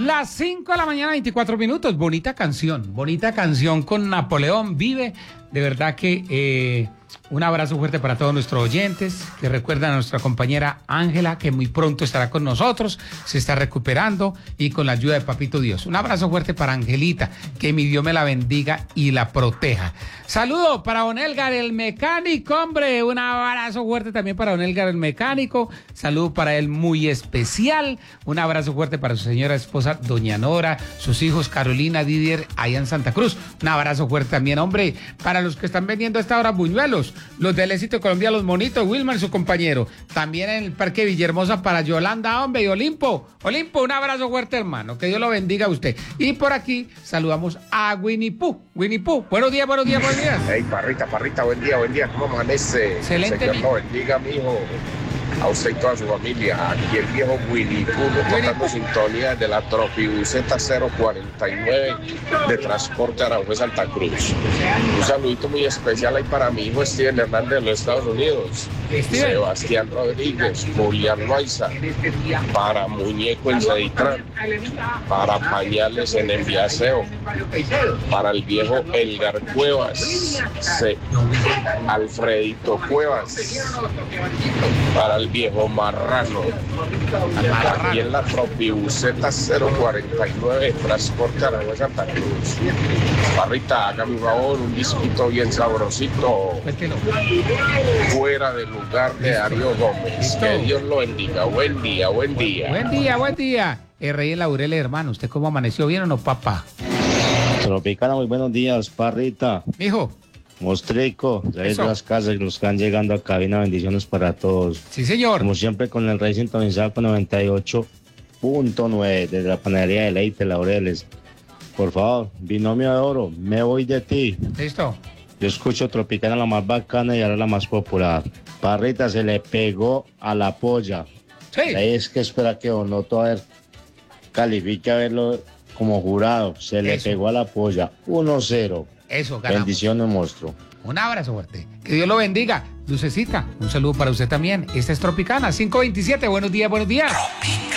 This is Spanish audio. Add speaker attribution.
Speaker 1: Las 5 de la mañana, 24 minutos. Bonita canción con Napoleón Vive. De verdad que un abrazo fuerte para todos nuestros oyentes, que recuerdan a nuestra compañera Ángela, que muy pronto estará con nosotros, se está recuperando y con la ayuda de Papito Dios. Un abrazo fuerte para Angelita, que mi Dios me la bendiga y la proteja. Saludo para Don Elgar, el mecánico, hombre. Un abrazo fuerte también para Don Elgar, el mecánico. Saludo para él muy especial. Un abrazo fuerte para su señora esposa, Doña Nora, sus hijos Carolina, Didier, allá en Santa Cruz. Un abrazo fuerte también, hombre, para los que están vendiendo a esta hora buñuelos, los del Éxito Colombia, los monitos, Wilmar, su compañero. También en el Parque Villahermosa para Yolanda, hombre, y Olimpo. Olimpo, un abrazo fuerte, hermano. Que Dios lo bendiga a usted. Y por aquí saludamos a Winnie Pooh. Winnie Pooh, buenos días, buenos días, buenos días.
Speaker 2: Hey, Parrita, buen día. ¿Cómo amanece?
Speaker 1: Excelente.
Speaker 2: Señor lo bendiga, mijo. A usted y toda su familia. Aquí el viejo Winnie Pooh tocando sintonía de la Tropibuseta 049 de Transporte Aranjuez Santa Cruz. Un saludito muy especial ahí para mi hijo Steven Hernández de los Estados Unidos, Sebastián Rodríguez, Julián Loaiza, para Muñeco en Ceditrán, para Pañales en Enviaseo, para el viejo Elgar Cuevas, Alfredito Cuevas, para el viejo Marrano, aquí en la Tropibuseta 049 Transporte Aranjuez Santa Cruz. Parrita, hágame un favor, un disquito bien sabrosito, fuera del lugar de Darío Gómez.
Speaker 1: Listo.
Speaker 2: Que Dios lo bendiga. Buen día.
Speaker 1: Buen día. Rey en Laureles, hermano. ¿Usted cómo amaneció? ¿Bien o no, papá?
Speaker 3: Tropicana, muy buenos días, Parrita.
Speaker 1: Mijo.
Speaker 3: Mostrico, de las casas, los que están llegando a cabina, bendiciones para todos.
Speaker 1: Sí, señor.
Speaker 3: Como siempre, con el rey sintonizado con 98.9 desde la panadería de Leite, Laureles. Por favor, binomio de oro, me voy de ti.
Speaker 1: Listo.
Speaker 3: Yo escucho Tropicana, la más bacana y ahora la más popular. Parrita, se le pegó a la polla.
Speaker 1: Sí.
Speaker 3: Ahí es que espera que Donoto a ver, califique a verlo como jurado. Se le pegó a la polla. 1-0.
Speaker 1: Eso, ganamos.
Speaker 3: Bendiciones, monstruo.
Speaker 1: Un abrazo fuerte. Que Dios lo bendiga. Lucecita, un saludo para usted también. Esta es Tropicana 527. Buenos días, buenos días. Tropicana.